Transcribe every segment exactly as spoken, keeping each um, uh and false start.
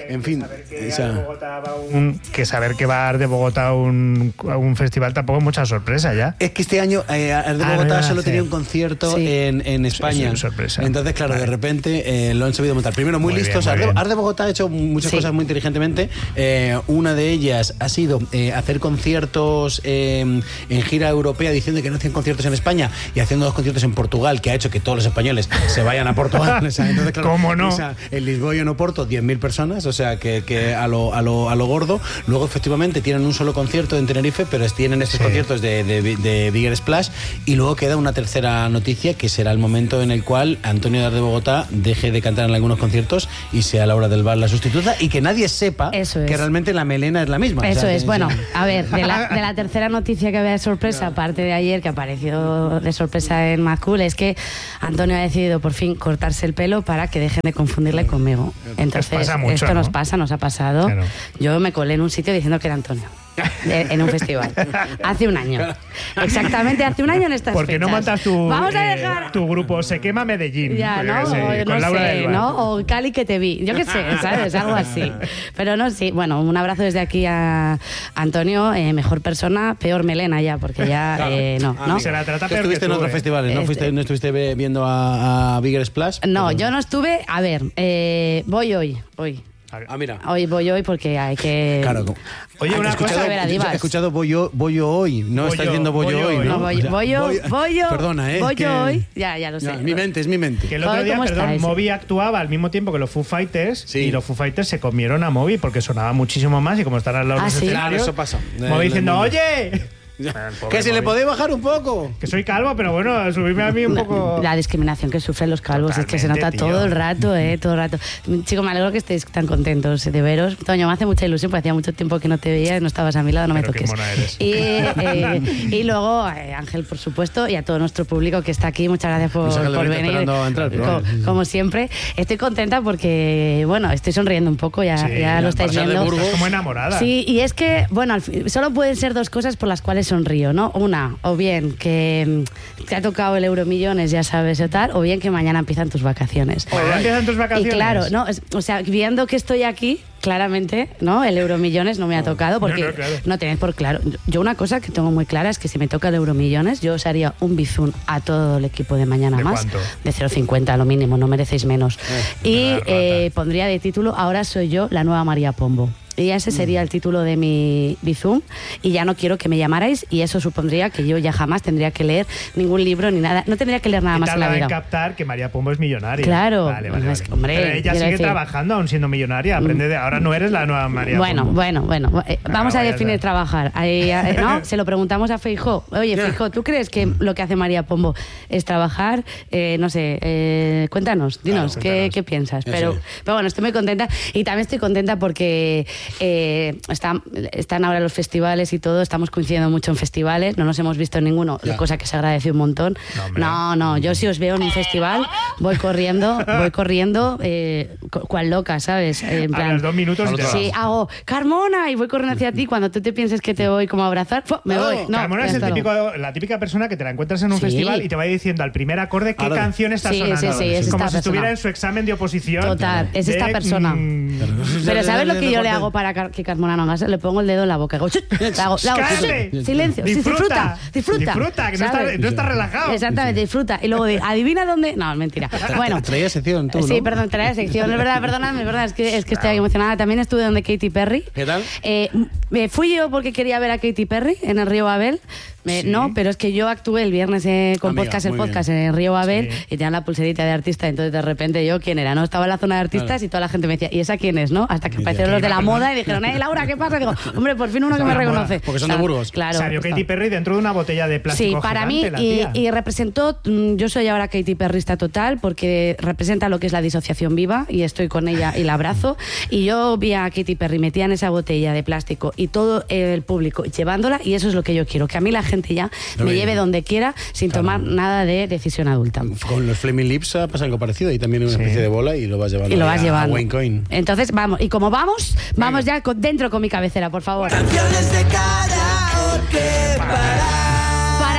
en fin. Que, o sea, de Bogotá va un, que saber que va a dar de Bogotá a un, a un festival tampoco es mucha sorpresa ya. Es que este año eh, Art de Ah, Bogotá no solo a tenía un concierto sí. en, en España. Sí, sorpresa. Entonces, claro, vale. de repente eh, lo han sabido montar. Primero, muy, muy listos. Bien, muy Art, de, Art de Bogotá ha hecho muchas sí. cosas muy inteligentemente. Eh, una de ellas ha sido eh, hacer conciertos eh, en gira europea, diciendo que no hacían conciertos en España y haciendo dos conciertos en Portugal, que ha hecho que todos los españoles se vayan a Portugal. O sea, entonces, claro, ¿cómo no? O sea, en Lisboa y en Oporto, diez mil personas, o sea, que, que a, lo, a, lo, a lo gordo. Luego, efectivamente, tienen un solo concierto en Tenerife, pero tienen estos sí. conciertos de, de, de Bigger Splash. Y luego queda una tercera noticia, que será el momento en el cual Antonio de Art de Bogotá deje de cantar en algunos conciertos y sea Laura del Val la sustituta, y que nadie sepa Eso es. que realmente la melena es la misma. Eso o sea, es. que, bueno, sí. a ver, de la, de la tercera noticia que había de sorpresa, aparte de ayer, que apareció de sorpresa en Mad Cool, es que Antonio ha decidido por fin cortarse el pelo para que dejen de confundirle conmigo. Entonces, mucho, esto ¿no? nos pasa, nos ha pasado. Claro. Yo me colé en un sitio diciendo que era Antonio. De, en un festival. Hace un año. Exactamente hace un año en estas ¿Por qué fechas. no montas tu, Vamos a eh, dejar... tu grupo Se Quema Medellín? Ya, ¿no? Sé, o, con no Laura sé, del Val. ¿no? O Cali que te vi. Yo qué sé, ¿sabes? Algo así. Pero no, sí. Bueno, un abrazo desde aquí a Antonio. Eh, mejor persona, peor melena ya, porque ya eh, no, ah, ¿no? Se la trata tú peor estuviste que tú, en otros eh. festivales, ¿no? Este... Fuiste, ¿No estuviste viendo a, a Bigger Splash? No, pero... yo no estuve... A ver, eh, voy hoy, hoy. Ah, mira. Hoy voy hoy porque hay que... Claro. Oye, ah, una he escuchado, cosa... He escuchado voy yo, voy yo hoy. No voy estás yo, diciendo voy, voy yo hoy, ¿no? No, voy, o sea, voy yo, voy, voy yo. Perdona, ¿eh? Voy que... yo hoy. Ya, ya lo sé. No, mi mente, es mi mente. Que el otro día, perdón, Moby actuaba al mismo tiempo que los Foo Fighters sí. y los Foo Fighters se comieron a Moby porque sonaba muchísimo más y como están al lado de ¿Ah, los sí? escenarios, Claro, eso pasa. Moby diciendo, oye... Que si le podéis bajar un poco. Que soy calvo, pero bueno, subirme a mí un poco... La discriminación que sufren los calvos Totalmente, es que se nota tío. todo el rato, eh, todo el rato. Chicos, me alegro que estéis tan contentos de veros. Toño, me hace mucha ilusión porque hacía mucho tiempo que no te veía, no estabas a mi lado, no pero me toques. Qué mona eres. Y, eh, y luego, eh, Ángel, por supuesto, y a todo nuestro público que está aquí, muchas gracias por, por venir. A entrar, como, como siempre. Estoy contenta porque, bueno, estoy sonriendo un poco, ya, sí, ya lo estáis viendo. Estás como enamorada. Sí, y es que, bueno, al fin, solo pueden ser dos cosas por las cuales sonrío, ¿no? Una, o bien que te ha tocado el Euromillones, ya sabes, o tal, o bien que mañana empiezan tus vacaciones. Mañana empiezan tus vacaciones. Y claro, no, o sea, viendo que estoy aquí, claramente, ¿no? El Euromillones no me ha tocado porque no, no, claro. no tenéis por claro. Yo una cosa que tengo muy clara es que si me toca el Euromillones, yo os haría un bizun a todo el equipo de Mañana ¿De Más. cuánto? De cero coma cincuenta, lo mínimo, no merecéis menos. Eh, y eh, pondría de título, ahora soy yo la nueva María Pombo. Y ese sería el título de mi Bizum, y ya no quiero que me llamarais, y eso supondría que yo ya jamás tendría que leer ningún libro ni nada, no tendría que leer nada más en la vida. En captar que María Pombo es millonaria. Claro, vale, vale, es vale. que, hombre, pero ella sigue decir... trabajando aún siendo millonaria, aprende de... ahora no eres la nueva María bueno, Pombo. Bueno, bueno, bueno, eh, vamos ah, a definir a trabajar. Ahí, eh, ¿no? Se lo preguntamos a Feijó. Oye, Feijó, ¿tú crees que lo que hace María Pombo es trabajar? Eh, no sé, eh, cuéntanos, dinos, claro, ¿qué, cuéntanos. ¿qué piensas? Sí, Pero, sí. pero bueno, estoy muy contenta, y también estoy contenta porque eh, está, están ahora los festivales y todo, estamos coincidiendo mucho en festivales, no nos hemos visto en ninguno, Ya. cosa que se agradece un montón. No, No, no, yo si os veo en un festival, voy corriendo, voy corriendo, eh, cu- cual loca, ¿sabes? Eh, en A plan, los dos minutos y te sí, vas. hago Carmona y voy corriendo hacia ti. Cuando tú te pienses que te voy como a abrazar, ¡fu! me voy. No, Carmona ya es el está, típico, luego. la típica persona que te la encuentras en un Sí. festival y te va diciendo al primer acorde qué Ahora- canción está Sí, sonando. sí, sí, es como esta si estuviera persona. en su examen de oposición. Total, es de, esta persona. mm, Pero ¿sabes lo que yo le hago para car- que Carmona no haga eso? Le pongo el dedo en la boca. Hago, ¡chut! Le hago, le hago, ¡Cállate! ¡chut! Silencio. Sí, Disfruta. disfruta. Disfruta. Disfruta, que no ¿sabes? estás no está relajado. Exactamente, disfruta. Y luego de, adivina dónde. No, mentira. Bueno. Traía sección tú, ¿no? Sí, perdón, traía sección. Es verdad, perdóname, es verdad, es que, es que estoy emocionada. También estuve donde Katy Perry. ¿Qué tal? Eh, me fui yo porque quería ver a Katy Perry en el Río Babel. Me, Sí. No, pero es que yo actué el viernes eh, con Amiga, podcast, el muy podcast en el Río Babel, Sí. y tenían la pulserita de artista. Entonces de repente yo, ¿quién era? No, estaba en la zona de artistas, Claro. y toda la gente me decía, ¿y esa quién es? ¿No? Hasta que Y ya. aparecieron los de la Perdón. moda y dijeron, eh, Laura, ¿qué pasa? Digo, hombre, por fin uno que me la moda, reconoce. porque son de Burgos. Claro. Salió Katy Perry dentro de una botella de plástico Sí, para mí, gigante, la y, tía. y representó, mm, yo soy ahora Katy Perrista total, porque representa lo que es la disociación viva, y estoy con ella y la abrazo, y yo vi a Katy Perry metida en esa botella de plástico y todo el público llevándola, y eso es lo que yo quiero, que a mí la gente ya No me me lleve digas. donde quiera sin Claro. tomar nada de decisión adulta. Con los Flaming Lips ha pasado algo parecido, y también una Sí. especie de bola, y lo vas llevando, Y lo vas a, llevando. a Wayne Coyne. Entonces, vamos, y como vamos, vamos ya con- dentro con mi cabecera, por favor. Canciones de karaoke para... Para todo el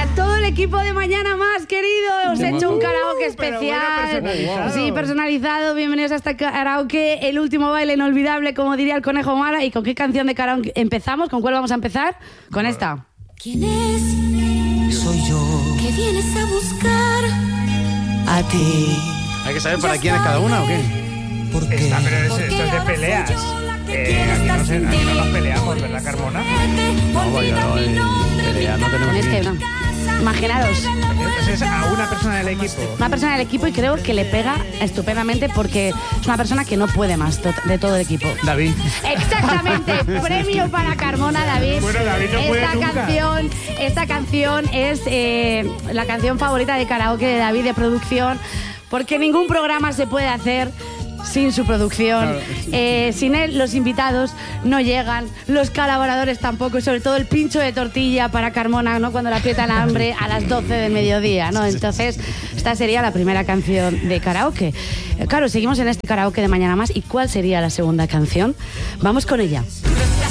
equipo de Mañana Más, querido. Os he hecho un karaoke especial. Pero bueno, personalizado. Sí, personalizado. Bienvenidos a este karaoke, el último baile inolvidable, como diría el Conejo Mara. ¿Y con qué canción de karaoke empezamos? ¿Con cuál vamos a empezar? Con esta. ¿Quién es? Soy yo, ¿Qué vienes a buscar? a ti. ¿Hay que saber para quién es cada una o qué? ¿Por qué? Está, pero es- Porque esto es de ahora soy peleas. yo la que Eh, quiere aquí, estar no sé, sin aquí no ti. nos peleamos, ¿verdad, Carmona? No, vaya, no hay pelea, no tenemos Con ni- este, no. Imaginaros, Entonces es a una persona del equipo. una persona del equipo y creo que le pega estupendamente porque es una persona que no puede más to- de todo el equipo. David. Exactamente, premio para Carmona, David. Bueno, David no puede esta nunca. canción, esta canción es eh, la canción favorita de karaoke de David de producción, porque ningún programa se puede hacer sin su producción. Claro. Eh, sin él, los invitados no llegan, los colaboradores tampoco, y sobre todo el pincho de tortilla para Carmona, ¿no? Cuando le aprietan hambre a las doce del mediodía, ¿no? Entonces, esta sería la primera canción de karaoke. Eh, Claro, seguimos en este karaoke de Mañana Más. ¿Y cuál sería la segunda canción? Vamos con ella.